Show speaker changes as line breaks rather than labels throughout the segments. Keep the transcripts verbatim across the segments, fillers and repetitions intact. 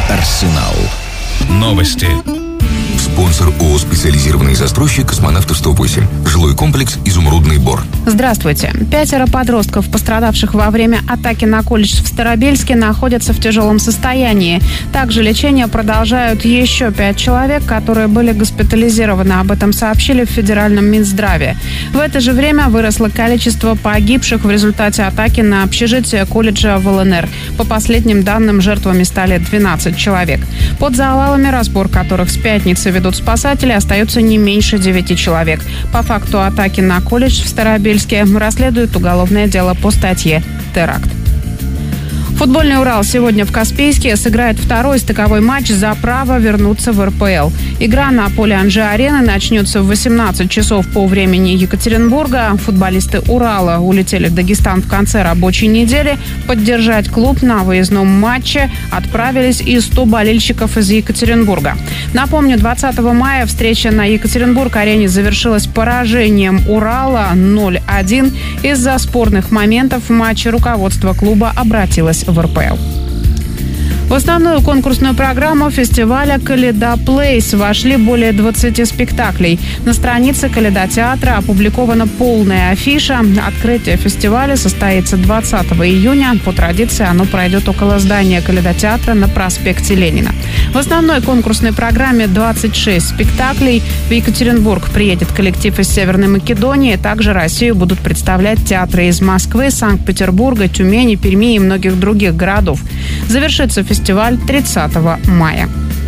Арсенал. Новости.
Спонсор ООО «Специализированный застройщик Космонавтов сто восемь». Жилой комплекс «Изумрудный Бор».
Здравствуйте. Пятеро подростков, пострадавших во время атаки на колледж в Старобельске, находятся в тяжелом состоянии. Также лечение продолжают еще пять человек, которые были госпитализированы. Об этом сообщили в Федеральном Минздраве. В это же время выросло количество погибших в результате атаки на общежитие колледжа в ЛНР. По последним данным, жертвами стали двенадцать человек. Под завалами, разбор которых с пятницы ведут спасатели, остается не меньше девяти человек. По факту атаки на колледж в Старобельске расследует уголовное дело по статье «Теракт». Футбольный «Урал» сегодня в Каспийске сыграет второй стыковой матч за право вернуться в эр пэ эл. Игра на поле Анжи-арены начнется в восемнадцать часов по времени Екатеринбурга. Футболисты «Урала» улетели в Дагестан в конце рабочей недели. Поддержать клуб на выездном матче отправились и сто болельщиков из Екатеринбурга. Напомню, двадцатого мая встреча на Екатеринбург-арене завершилась поражением «Урала» ноль один. Из-за спорных моментов в матче руководство клуба обратилось в эр пэ эл. В основную конкурсную программу фестиваля «Коляда Плейс» вошли более двадцати спектаклей. На странице «Коляда театра» опубликована полная афиша. Открытие фестиваля состоится двадцатого июня. По традиции оно пройдет около здания «Коляда театра» на проспекте Ленина. В основной конкурсной программе двадцать шесть спектаклей. В Екатеринбург приедет коллектив из Северной Македонии. Также Россию будут представлять театры из Москвы, Санкт-Петербурга, Тюмени, Перми и многих других городов. Завершится фестиваль Фестиваль тридцатого мая.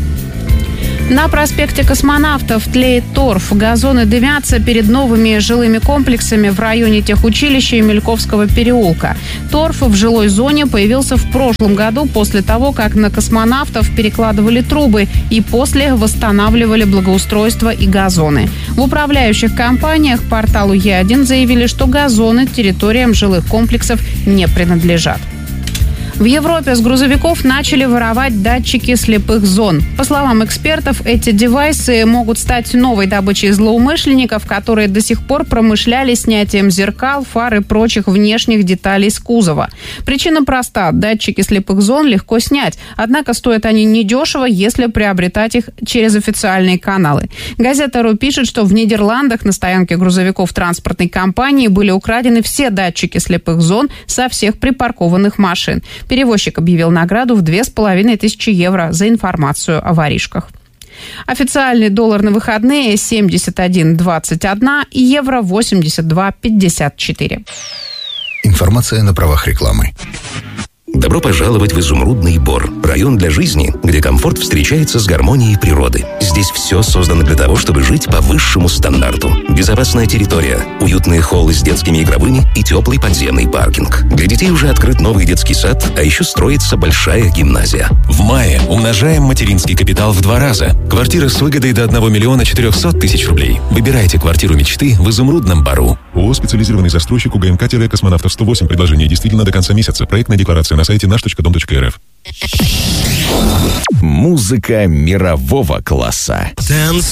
На проспекте Космонавтов тлеет торф. Газоны дымятся перед новыми жилыми комплексами в районе техучилища и Мельковского переулка. Торф в жилой зоне появился в прошлом году после того, как на Космонавтов перекладывали трубы и после восстанавливали благоустройство и газоны. В управляющих компаниях порталу Е один заявили, что газоны территориям жилых комплексов не принадлежат. В Европе с грузовиков начали воровать датчики слепых зон. По словам экспертов, эти девайсы могут стать новой добычей злоумышленников, которые до сих пор промышляли снятием зеркал, фар и прочих внешних деталей с кузова. Причина проста. Датчики слепых зон легко снять. Однако стоят они недешево, если приобретать их через официальные каналы. Газета РУ пишет, что в Нидерландах на стоянке грузовиков транспортной компании были украдены все датчики слепых зон со всех припаркованных машин. Перевозчик объявил награду в две с половиной тысячи евро за информацию о воришках. Официальный доллар на выходные семьдесят один двадцать один и евро восемьдесят два пятьдесят четыре.
Информация на правах рекламы.
Добро пожаловать в Изумрудный Бор. Район для жизни, где комфорт встречается с гармонией природы. Здесь все создано для того, чтобы жить по высшему стандарту. Безопасная территория, уютные холлы с детскими игровыми и теплый подземный паркинг. Для детей уже открыт новый детский сад, а еще строится большая гимназия.
В мае умножаем материнский капитал в два раза. Квартира с выгодой до одного миллиона четырехсот тысяч рублей. Выбирайте квартиру мечты в Изумрудном Бору.
ООО «Специализированный застройщик УГМК-Космонавтов сто восемь». Предложение действительно до конца месяца. Проектная декларация на сайте наш точка дом точка эр эф.
Музыка мирового класса.